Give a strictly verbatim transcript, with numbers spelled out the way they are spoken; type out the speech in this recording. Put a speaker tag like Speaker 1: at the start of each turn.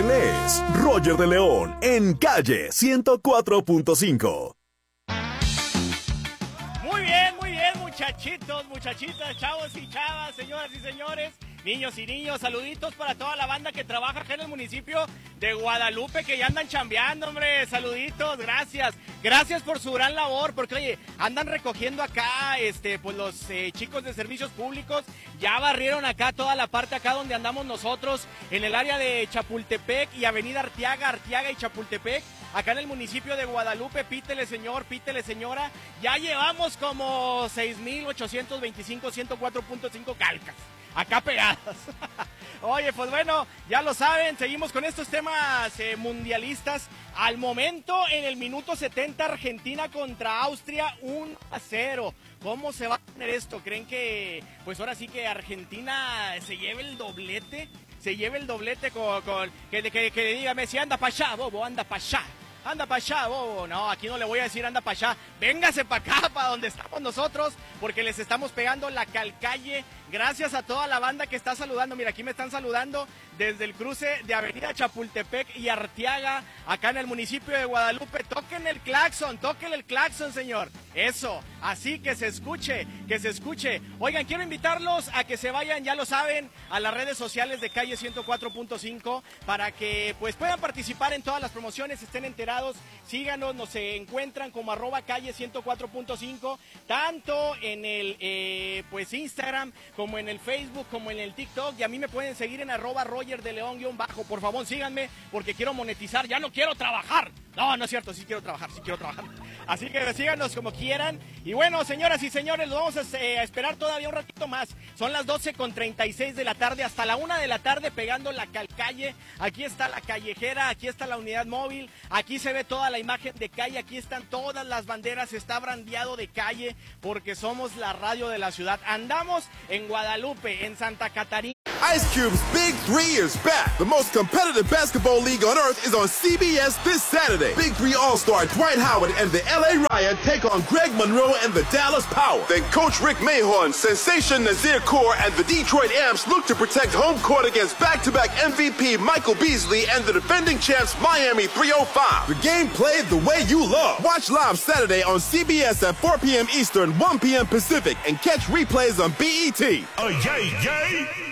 Speaker 1: Él es Roger de León en Calle ciento cuatro punto cinco.
Speaker 2: Muy bien, muy bien, muchachitos, muchachitas, chavos y chavas, señoras y señores, niños y niños, saluditos para toda la banda que trabaja acá en el municipio de Guadalupe, que ya andan chambeando, hombre, saluditos, gracias, gracias por su gran labor, porque oye, andan recogiendo acá, este, pues los eh, chicos de servicios públicos, ya barrieron acá toda la parte acá donde andamos nosotros, en el área de Chapultepec y Avenida Arteaga, Arteaga y Chapultepec, acá en el municipio de Guadalupe, pítele señor, pítele señora, ya llevamos como seis mil ochocientos veinticinco, ciento cuatro punto cinco calcas, acá pegadas. Oye, pues bueno, ya lo saben, seguimos con estos temas eh, mundialistas. Al momento, en el minuto setenta, Argentina contra Austria, uno a cero. ¿Cómo se va a poner esto? ¿Creen que, pues ahora sí que Argentina se lleve el doblete? Se lleve el doblete con, con que, que, que le diga Messi, anda para allá, bobo, anda para allá. Anda para allá, bobo. No, aquí no le voy a decir anda para allá. Véngase para acá, para donde estamos nosotros, porque les estamos pegando la calcalle. Gracias a toda la banda que está saludando. Mira, aquí me están saludando desde el cruce de Avenida Chapultepec y Arteaga, acá en el municipio de Guadalupe. Toquen el claxon, toquen el claxon, señor. Eso, así que se escuche, que se escuche. Oigan, quiero invitarlos a que se vayan, ya lo saben, a las redes sociales de Calle ciento cuatro punto cinco para que pues puedan participar en todas las promociones, estén enterados. Síganos, nos encuentran como arroba Calle ciento cuatro punto cinco, tanto en el eh, pues Instagram, como en el Facebook, como en el TikTok, y a mí me pueden seguir en arroba Roger de León guión bajo. Por favor, síganme, porque quiero monetizar, ya no quiero trabajar. No, no es cierto, sí quiero trabajar, sí quiero trabajar. Así que síganos como quieran. Y bueno, señoras y señores, lo vamos a, eh, a esperar todavía un ratito más. Son las doce con treinta y seis de la tarde, hasta la una de la tarde pegando la calcalle. Aquí está la callejera, aquí está la unidad móvil, aquí se ve toda la imagen de calle, aquí están todas las banderas, está brandeado de calle, porque somos la radio de la ciudad. Andamos en Guadalupe, en Santa Catarina.
Speaker 3: Ice Cube's Big Three is back. The most competitive basketball league on earth is on C B S this Saturday. Big Three All-Star Dwight Howard and the L A Riot take on Greg Monroe and the Dallas Power. Then Coach Rick Mahorn, Sensation Nazir Kaur, and the Detroit Amps look to protect home court against back-to-back M V P Michael Beasley and the defending champs Miami three oh five. The game played the way you love. Watch live Saturday on C B S at four p.m. Eastern, one p.m. Pacific, and catch replays on B E T.
Speaker 1: ¡Ay, ay, ay!